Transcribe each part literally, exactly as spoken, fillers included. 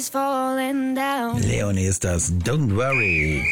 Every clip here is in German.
Leonie ist das, Don't Worry.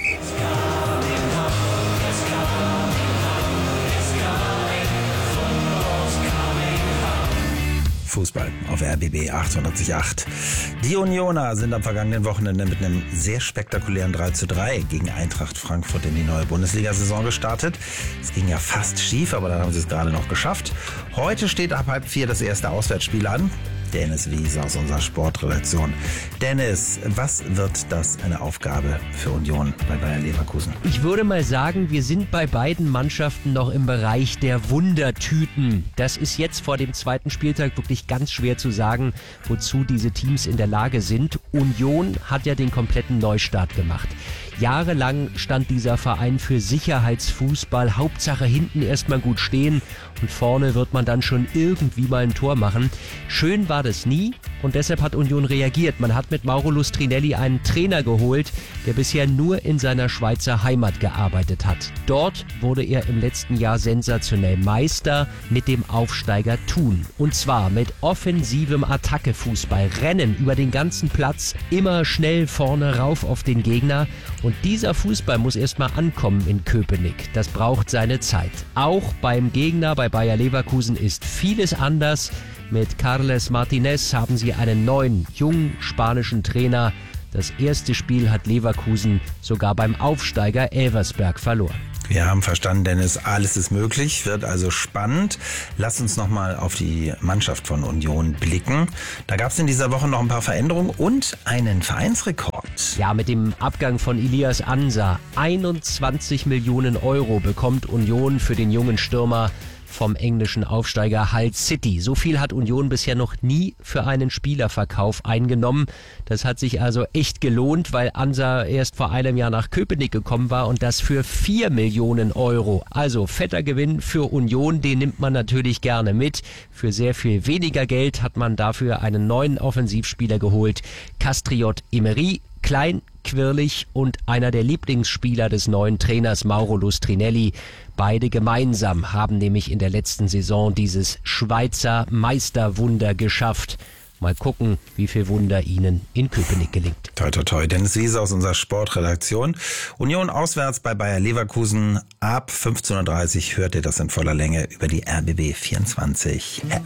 Fußball auf R B B achtundachtzig Komma acht. Die Unioner sind am vergangenen Wochenende mit einem sehr spektakulären drei zu drei gegen Eintracht Frankfurt in die neue Bundesliga-Saison gestartet. Es ging ja fast schief, aber dann haben sie es gerade noch geschafft. Heute steht ab halb vier das erste Auswärtsspiel an. Dennis Wies aus unserer Sportredaktion. Dennis, was wird das eine Aufgabe für Union bei Bayer Leverkusen? Ich würde mal sagen, wir sind bei beiden Mannschaften noch im Bereich der Wundertüten. Das ist jetzt vor dem zweiten Spieltag wirklich ganz schwer zu sagen, wozu diese Teams in der Lage sind. Union hat ja den kompletten Neustart gemacht. Jahrelang stand dieser Verein für Sicherheitsfußball. Hauptsache hinten erstmal gut stehen und vorne wird man dann schon irgendwie mal ein Tor machen. Schön war das nie und deshalb hat Union reagiert. Man hat mit Mauro Lustrinelli einen Trainer geholt, der bisher nur in seiner Schweizer Heimat gearbeitet hat. Dort wurde er im letzten Jahr sensationell Meister mit dem Aufsteiger Thun. Und zwar mit offensivem Attackefußball, Rennen über den ganzen Platz, immer schnell vorne rauf auf den Gegner. Und dieser Fußball muss erstmal ankommen in Köpenick. Das braucht seine Zeit. Auch beim Gegner, bei Bayer Leverkusen, ist vieles anders. Mit Carles Martinez haben sie einen neuen, jungen spanischen Trainer. Das erste Spiel hat Leverkusen sogar beim Aufsteiger Elversberg verloren. Wir haben verstanden, Dennis, alles ist möglich, wird also spannend. Lass uns nochmal auf die Mannschaft von Union blicken. Da gab es in dieser Woche noch ein paar Veränderungen und einen Vereinsrekord. Ja, mit dem Abgang von Ilias Ansa. einundzwanzig Millionen Euro bekommt Union für den jungen Stürmer vom englischen Aufsteiger Hull City. So viel hat Union bisher noch nie für einen Spielerverkauf eingenommen. Das hat sich also echt gelohnt, weil Ansa erst vor einem Jahr nach Köpenick gekommen war und das für vier Millionen Euro. Also fetter Gewinn für Union, den nimmt man natürlich gerne mit. Für sehr viel weniger Geld hat man dafür einen neuen Offensivspieler geholt, Kastriot Emery. Klein, quirlig und einer der Lieblingsspieler des neuen Trainers Mauro Lustrinelli. Beide gemeinsam haben nämlich in der letzten Saison dieses Schweizer Meisterwunder geschafft. Mal gucken, wie viel Wunder ihnen in Köpenick gelingt. Toi, toi, toi. Dennis Wiese aus unserer Sportredaktion. Union auswärts bei Bayer Leverkusen. Ab fünfzehn Uhr dreißig hört ihr das in voller Länge über die R B B vierundzwanzig App.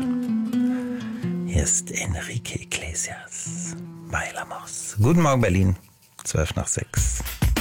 Hier ist Enrique Iglesias. Bailamos. Guten Morgen Berlin, zwölf nach sechs.